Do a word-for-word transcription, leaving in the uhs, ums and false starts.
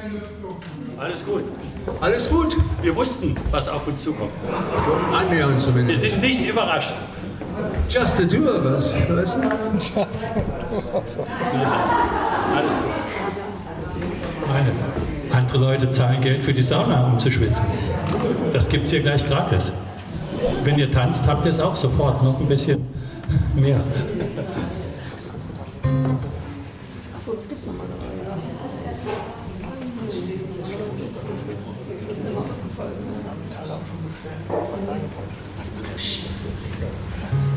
Alles gut. Alles gut? Wir wussten, was auf uns zukommt. So annähernd Wir zumindest. sind nicht überrascht. Just the two of us. Weißt du? Alles gut. Meine, andere Leute zahlen Geld für die Sauna, um zu schwitzen. Das gibt es hier gleich gratis. Wenn ihr tanzt, habt ihr es auch sofort noch ein bisschen mehr. Achso, das gibt normalerweise. Was man